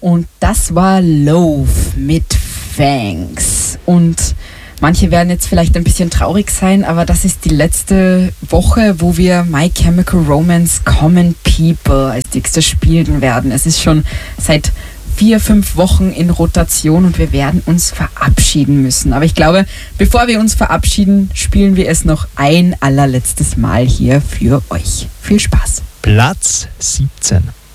Und das war Loathe mit Fangs. Und manche werden jetzt vielleicht ein bisschen traurig sein, aber das ist die letzte Woche, wo wir My Chemical Romance Common People als nächstes spielen werden. Es ist schon seit 4-5 Wochen in Rotation und wir werden uns verabschieden müssen. Aber ich glaube, bevor wir uns verabschieden, spielen wir es noch ein allerletztes Mal hier für euch. Viel Spaß. Platz 17.